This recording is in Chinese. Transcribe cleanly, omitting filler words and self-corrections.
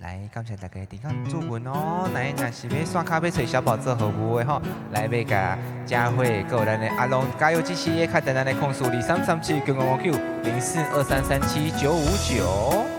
来，感谢大家订阅注文哦。来，若是要刷卡要找小宝做服务的吼，来要甲佳慧，还有咱的阿龙加油支持，看等咱的控诉2337955Q0423379959。